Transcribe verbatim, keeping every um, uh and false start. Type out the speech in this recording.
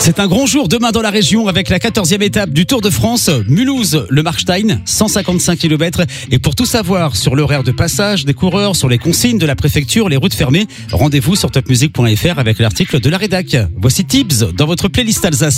C'est un grand jour demain dans la région avec la quatorzième étape du Tour de France, Mulhouse, le Markstein, cent cinquante-cinq kilomètres. Et pour tout savoir sur l'horaire de passage des coureurs, sur les consignes de la préfecture, les routes fermées, rendez-vous sur top music point f r avec l'article de la rédac. Voici Tibbs dans votre playlist Alsace.